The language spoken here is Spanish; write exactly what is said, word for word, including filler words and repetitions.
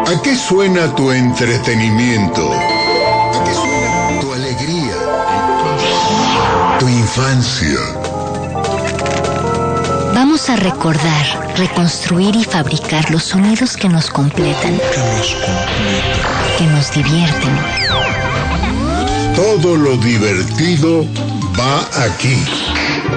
¿A qué suena tu entretenimiento? ¿A qué suena tu alegría? Tu infancia. Vamos a recordar, reconstruir y fabricar los sonidos que nos completan, que nos completan, que nos divierten. Todo lo divertido va aquí.